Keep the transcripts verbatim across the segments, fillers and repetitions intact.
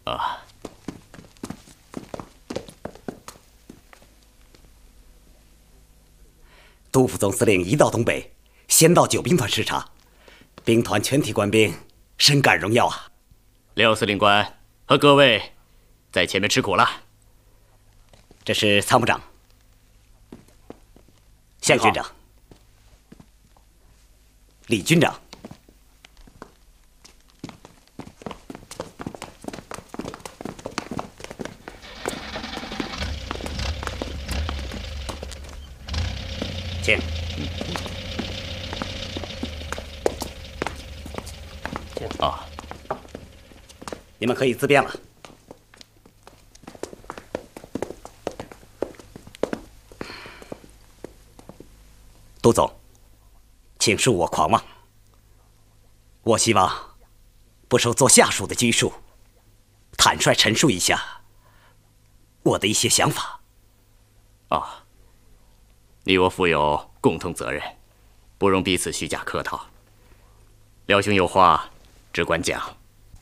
啊。 杜副总司令一到东北，先到九兵团视察，兵团全体官兵深感荣耀啊！ 廖司令官和各位在前面吃苦了。 这是参谋长，向军长，李军长。 请。 啊， 你们可以自便了。杜总，请恕我狂妄。我希望不受做下属的拘束，坦率陈述一下我的一些想法。 啊。 你我负有共同责任，不容彼此虚假客套。廖兄有话，只管讲。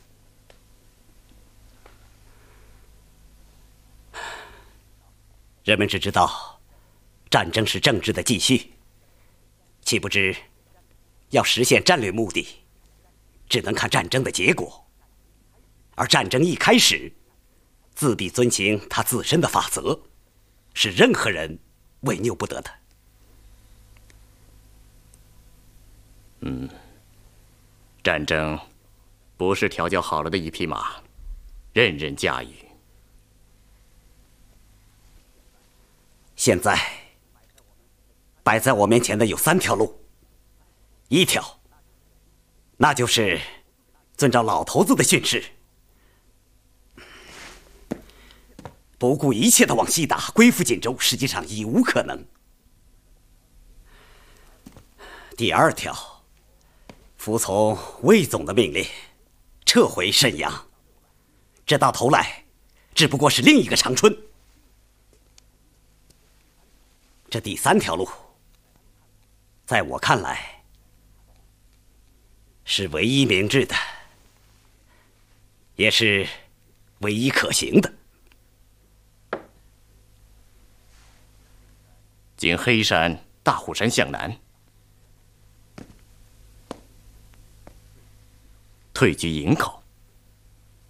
人们只知道战争是政治的继续，岂不知要实现战略目的，只能看战争的结果。而战争一开始，自必遵循它自身的法则，是任何人 违拗不得的。 嗯，战争不是调教好了的一匹马，任人驾驭。 现在摆在我面前的有三条路：一条，那就是遵照老头子的训示，不顾一切的往西打，归附锦州，实际上已无可能。第二条，服从魏总的命令，撤回沈阳，这到头来只不过是另一个长春。这第三条路，在我看来是唯一明智的，也是唯一可行的。 经黑山、大虎山向南，退居营口。